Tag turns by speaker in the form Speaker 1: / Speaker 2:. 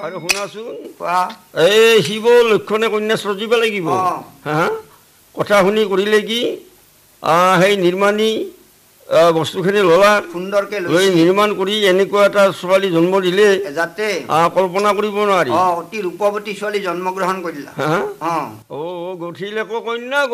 Speaker 1: আৰু শুনাচোন
Speaker 2: কোৱা
Speaker 1: এই শিৱ লক্ষণে কন্যা সজিব লাগিব হা কথা শুনি কৰিলে কি সেই নিৰ্মাণী বস্তুখিনি ল'লা
Speaker 2: সুন্দৰকে
Speaker 1: লৈ নিৰ্মাণ কৰি এনেকুৱা এটা ছোৱালী জন্ম দিলে
Speaker 2: যাতে
Speaker 1: কল্পনা কৰিব নোৱাৰি
Speaker 2: অতি ৰূপৱতী ছোৱালী জন্মগ্ৰহণ কৰিলা
Speaker 1: গঠিলে কন্যা